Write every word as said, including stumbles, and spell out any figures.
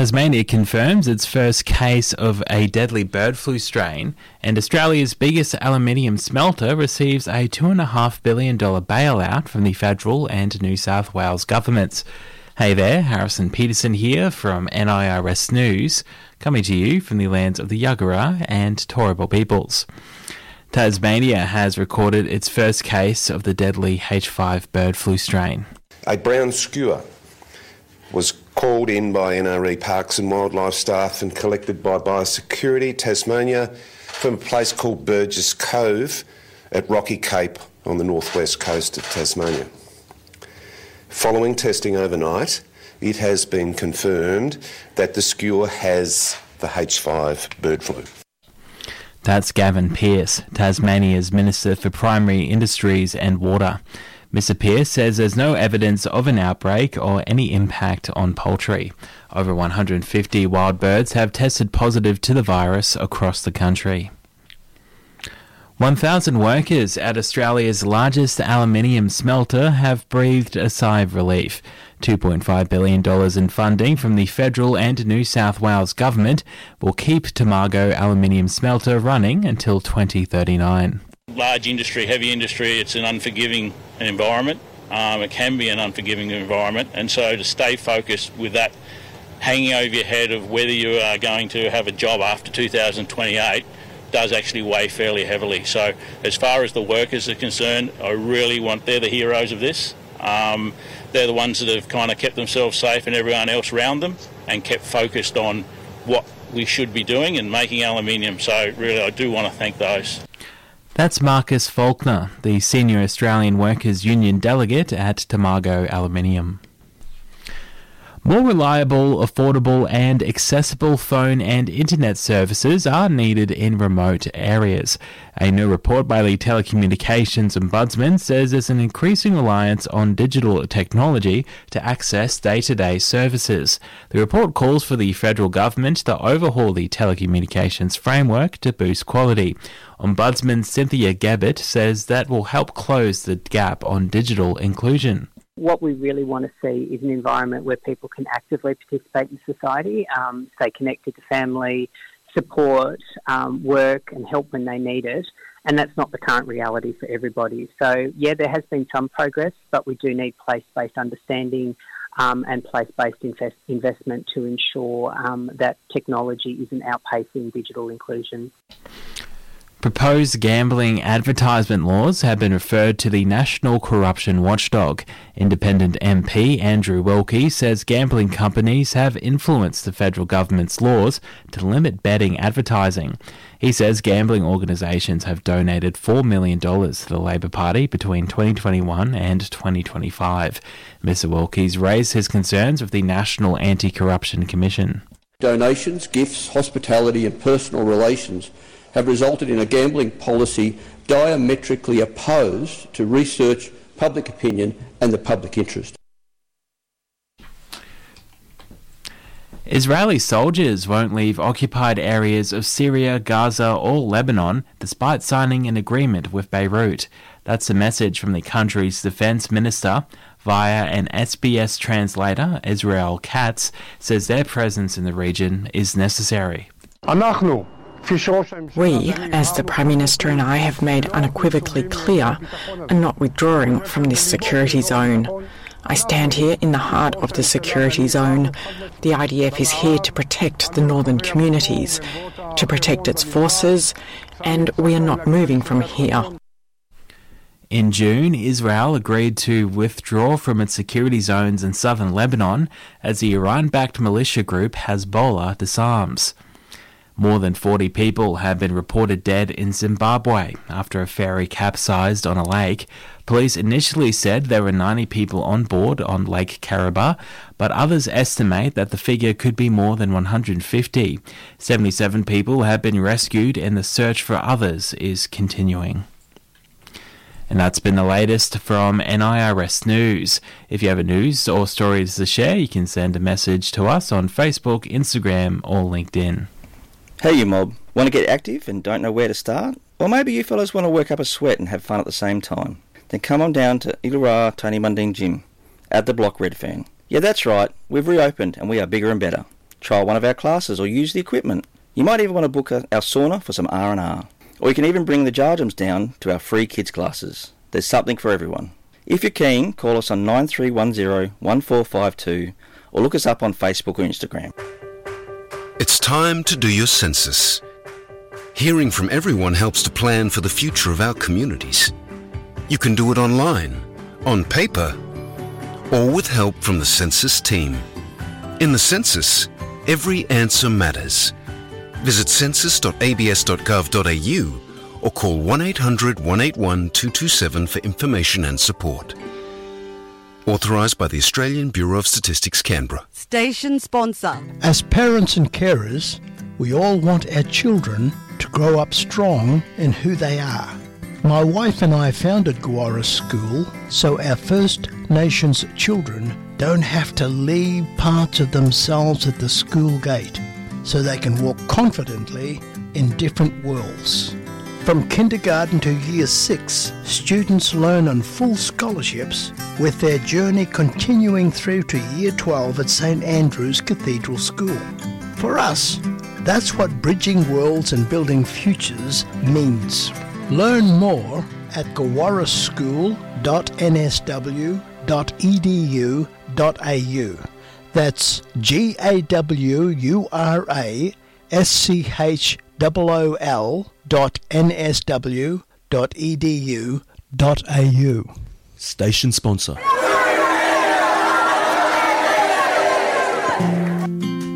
Tasmania confirms its first case of a deadly bird flu strain, and Australia's biggest aluminium smelter receives a two point five billion dollars bailout from the federal and New South Wales governments. Hey there, Harrison Peterson here from N I R S News, coming to you from the lands of the Yagara and Turrbal peoples. Tasmania has recorded its first case of the deadly H five bird flu strain. A brown skua was called in by N R E Parks and Wildlife staff and collected by Biosecurity Tasmania from a place called Burgess Cove at Rocky Cape on the northwest coast of Tasmania. Following testing overnight, it has been confirmed that the skua has the H five bird flu. That's Gavin Pearce, Tasmania's Minister for Primary Industries and Water. Mister Pearce says there's no evidence of an outbreak or any impact on poultry. Over one hundred fifty wild birds have tested positive to the virus across the country. one thousand workers at Australia's largest aluminium smelter have breathed a sigh of relief. two point five billion dollars in funding from the federal and New South Wales government will keep Tomago aluminium smelter running until twenty thirty-nine. Large industry, heavy industry, it's an unforgiving environment. Um, it can be an unforgiving environment, and so to stay focused with that hanging over your head of whether you are going to have a job after two thousand twenty-eight does actually weigh fairly heavily. So as far as the workers are concerned, I really want, they're the heroes of this. Um, they're the ones that have kind of kept themselves safe and everyone else around them and kept focused on what we should be doing and making aluminium. So really I do want to thank those. That's Marcus Faulkner, the Senior Australian Workers Union delegate at Tomago Aluminium. More reliable, affordable and accessible phone and internet services are needed in remote areas. A new report by the Telecommunications Ombudsman says there's an increasing reliance on digital technology to access day-to-day services. The report calls for the federal government to overhaul the telecommunications framework to boost quality. Ombudsman Cynthia Gabbett says that will help close the gap on digital inclusion. What we really want to see is an environment where people can actively participate in society, um, stay connected to family, support, um, work and help when they need it. And that's not the current reality for everybody. So, yeah, there has been some progress, but we do need place-based understanding um, and place-based invest- investment to ensure um, that technology isn't outpacing digital inclusion. Proposed gambling advertisement laws have been referred to the National Corruption Watchdog. Independent M P Andrew Wilkie says gambling companies have influenced the federal government's laws to limit betting advertising. He says gambling organisations have donated four million dollars to the Labor Party between twenty twenty-one and twenty twenty-five. Mister Wilkie's raised his concerns with the National Anti-Corruption Commission. Donations, gifts, hospitality and personal relations have resulted in a gambling policy diametrically opposed to research, public opinion and the public interest. Israeli soldiers won't leave occupied areas of Syria, Gaza or Lebanon despite signing an agreement with Beirut. That's a message from the country's defence minister. Via an S B S translator, Israel Katz says their presence in the region is necessary. We, as the Prime Minister and I, have made unequivocally clear are not withdrawing from this security zone. I stand here in the heart of the security zone. The I D F is here to protect the northern communities, to protect its forces, and we are not moving from here. In June, Israel agreed to withdraw from its security zones in southern Lebanon as the Iran-backed militia group Hezbollah disarms. More than forty people have been reported dead in Zimbabwe after a ferry capsized on a lake. Police initially said there were ninety people on board on Lake Kariba, but others estimate that the figure could be more than one hundred fifty. seventy-seven people have been rescued and the search for others is continuing. And that's been the latest from N I R S News. If you have a news or stories to share, you can send a message to us on Facebook, Instagram or LinkedIn. Hey you mob, want to get active and don't know where to start? Or maybe you fellas want to work up a sweat and have fun at the same time? Then come on down to Illawarra Tony Mundine Gym at the Block Redfern. Yeah, that's right, we've reopened and we are bigger and better. Try one of our classes or use the equipment. You might even want to book a, our sauna for some R and R. Or you can even bring the Jarjums down to our free kids classes. There's something for everyone. If you're keen, call us on nine three one zero one four five two or look us up on Facebook or Instagram. It's time to do your census. Hearing from everyone helps to plan for the future of our communities. You can do it online, on paper, or with help from the census team. In the census, every answer matters. Visit census dot a b s dot gov dot a u or call one eight hundred one eight one two two seven for information and support. Authorised by the Australian Bureau of Statistics, Canberra. Station sponsor. As parents and carers, we all want our children to grow up strong in who they are. My wife and I founded Gowara School so our First Nations children don't have to leave parts of themselves at the school gate, so they can walk confidently in different worlds. From kindergarten to year six, students learn on full scholarships, with their journey continuing through to year twelve at St Andrew's Cathedral School. For us, that's what bridging worlds and building futures means. Learn more at gowara school dot n s w dot e d u dot a u. That's G A W U R A S C H O O L dot N S W dot E D U dot A U. Station sponsor.